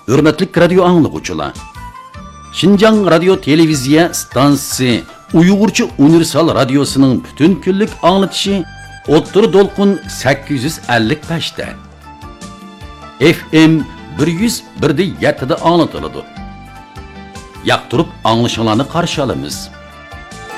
Hürmetlik radyo anlıqçılar. Şinjan Radyo Televiziya Stansiyasi Uyg'urcha Universal Radyosuning butun kunlik anlatışı O'ttir Dolqun 855 da. FM 101.7 da anlatıladi. Yaqtirib anglashinglarni qarshi olamiz.